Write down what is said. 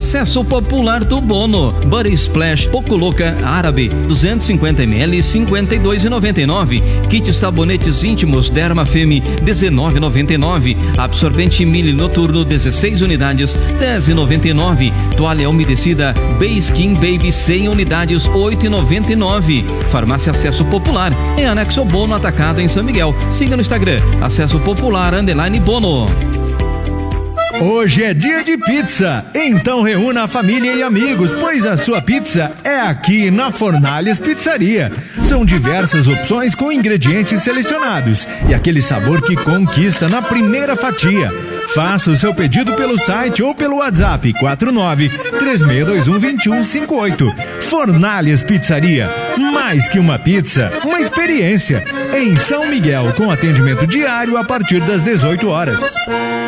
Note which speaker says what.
Speaker 1: Acesso popular do Bono. Body Splash Poco Louca Árabe 250ml 52,99. Kit sabonetes íntimos Derma Femme 19,99. Absorvente Mili Noturno 16 unidades 10,99. Toalha umedecida Bayskin Baby 100 unidades 8,99. Farmácia Acesso Popular em anexo Bono Atacado em São Miguel. Siga no Instagram Acesso Popular _Bono.
Speaker 2: Hoje é dia de pizza, então reúna a família e amigos, pois a sua pizza é aqui na Fornalhas Pizzaria. São diversas opções com ingredientes selecionados e aquele sabor que conquista na primeira fatia. Faça o seu pedido pelo site ou pelo WhatsApp 49-3621-2158. Fornalhas Pizzaria, mais que uma pizza, uma experiência. Em São Miguel, com atendimento diário a partir das 18 horas.